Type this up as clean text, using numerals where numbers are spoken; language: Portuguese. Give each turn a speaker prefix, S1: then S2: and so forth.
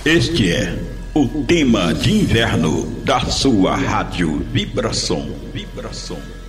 S1: Este é o tema de inverno da sua rádio Vibração. Vibração.